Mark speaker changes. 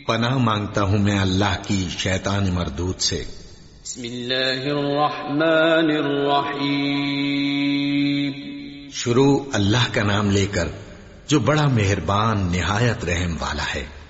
Speaker 1: पनाह मांगता हूँ मैं अल्लाह की शैतान मरदूद से।
Speaker 2: बिस्मिल्लाहिर्रहमानिर्रहीम।
Speaker 1: शुरू अल्लाह का नाम लेकर जो बड़ा मेहरबान निहायत रहम वाला है।